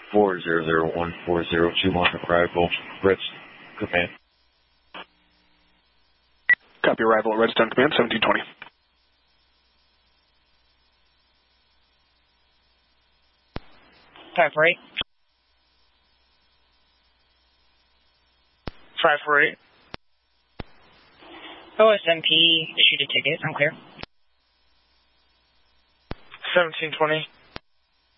4001402 arrival, Redstone Command. Copy arrival at Redstone Command, 1720. Five 548. OSMP issued a ticket. I'm clear. 1720.